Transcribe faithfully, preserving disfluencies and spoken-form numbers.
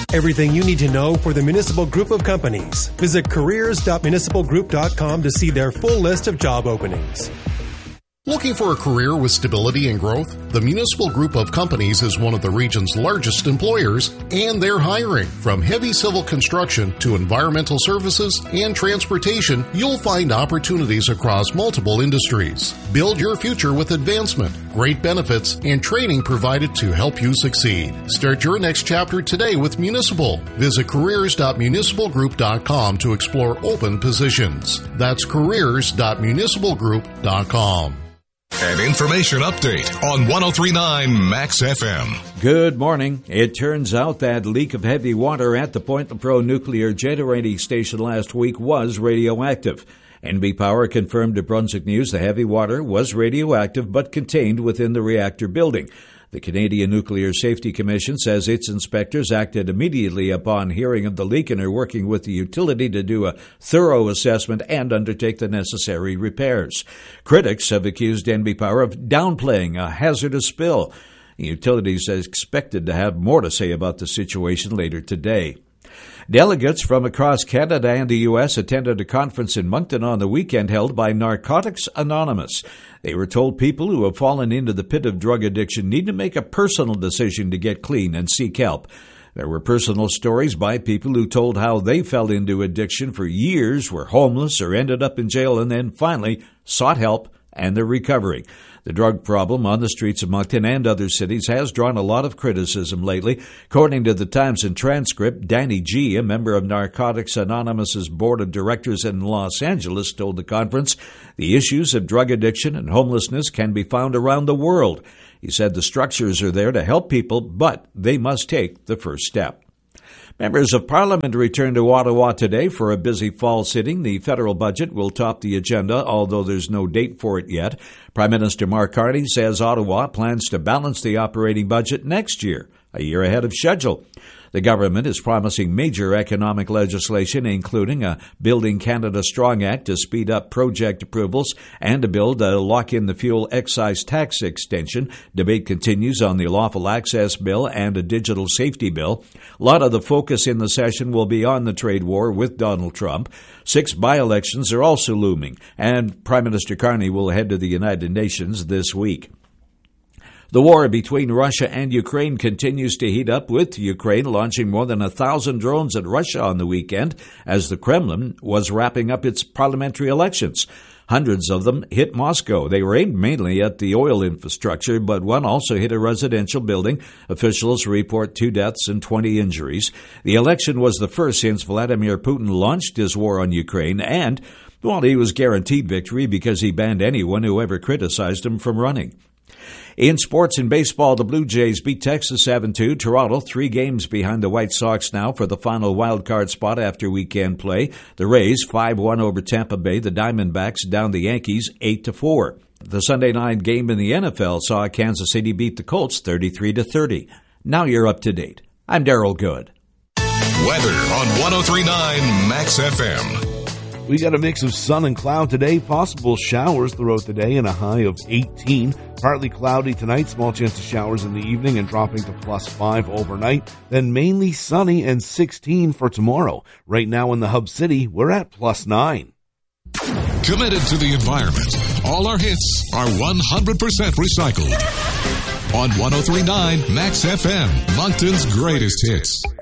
Everything you need to know for the Municipal Group of Companies. Visit careers dot municipal group dot com to see their full list of job openings. Looking for a career with stability and growth? The Municipal Group of Companies is one of the region's largest employers, and they're hiring. From heavy civil construction to environmental services and transportation, you'll find opportunities across multiple industries. Build your future with advancement, great benefits, and training provided to help you succeed. Start your next chapter today with Municipal. Visit careers dot municipal group dot com to explore open positions. That's careers dot municipal group dot com. An information update on one oh three point nine Max F M. Good morning. It turns out that leak of heavy water at the Point Lepreau nuclear generating station last week was radioactive. N B Power confirmed to Brunswick News the heavy water was radioactive but contained within the reactor building. The Canadian Nuclear Safety Commission says its inspectors acted immediately upon hearing of the leak and are working with the utility to do a thorough assessment and undertake the necessary repairs. Critics have accused N B Power of downplaying a hazardous spill. The utility is expected to have more to say about the situation later today. Delegates from across Canada and the U S attended a conference in Moncton on the weekend held by Narcotics Anonymous. They were told people who have fallen into the pit of drug addiction need to make a personal decision to get clean and seek help. There were personal stories by people who told how they fell into addiction for years, were homeless, or ended up in jail, and then finally sought help and they're recovering. The drug problem on the streets of Moncton and other cities has drawn a lot of criticism lately. According to the Times and Transcript, Danny G., a member of Narcotics Anonymous's board of directors in Los Angeles, told the conference the issues of drug addiction and homelessness can be found around the world. He said the structures are there to help people, but they must take the first step. Members of Parliament return to Ottawa today for a busy fall sitting. The federal budget will top the agenda, although there's no date for it yet. Prime Minister Mark Carney says Ottawa plans to balance the operating budget next year, a year ahead of schedule. The government is promising major economic legislation, including a Building Canada Strong Act to speed up project approvals and a bill to lock in the fuel excise tax extension. Debate continues on the lawful access bill and a digital safety bill. A lot of the focus in the session will be on the trade war with Donald Trump. Six by-elections are also looming, and Prime Minister Carney will head to the United Nations this week. The war between Russia and Ukraine continues to heat up, with Ukraine launching more than a thousand drones at Russia on the weekend as the Kremlin was wrapping up its parliamentary elections. Hundreds of them hit Moscow. They were aimed mainly at the oil infrastructure, but one also hit a residential building. Officials report two deaths and twenty injuries. The election was the first since Vladimir Putin launched his war on Ukraine, and, well, he was guaranteed victory because he banned anyone who ever criticized him from running. In sports and baseball, the Blue Jays beat Texas seven two. Toronto, three games behind the White Sox now for the final wild-card spot after weekend play. The Rays, five one over Tampa Bay. The Diamondbacks down the Yankees eight to four. The Sunday night game in the N F L saw Kansas City beat the Colts thirty-three to thirty. Now you're up to date. I'm Darryl Good. Weather on one oh three point nine Max F M. We got a mix of sun and cloud today, possible showers throughout the day and a high of eighteen. Partly cloudy tonight, small chance of showers in the evening and dropping to plus five overnight. Then mainly sunny and sixteen for tomorrow. Right now in the Hub City, we're at plus nine. Committed to the environment. All our hits are one hundred percent recycled. On one oh three point nine Max F M, Moncton's greatest hits.